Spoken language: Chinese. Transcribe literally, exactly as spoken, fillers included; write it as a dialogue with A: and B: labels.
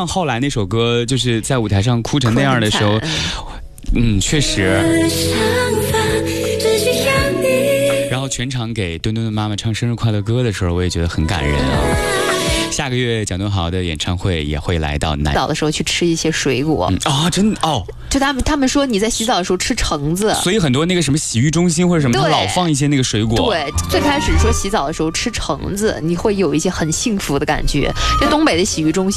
A: 后来那首歌，就是在舞台上哭成那样的时候，嗯，确实。然后全场给墩墩的妈妈唱生日快乐歌的时候，我也觉得很感人啊。下个月蒋敦豪的演唱会也会来到南。
B: 洗澡的时候去吃一些水果
A: 啊、嗯哦，真的哦。
B: 就他们他们说你在洗澡的时候吃橙子，
A: 所以很多那个什么洗浴中心或者什么，他老放一些那个水果。
B: 对，最开始说洗澡的时候吃橙子，你会有一些很幸福的感觉。就东北的洗浴中心。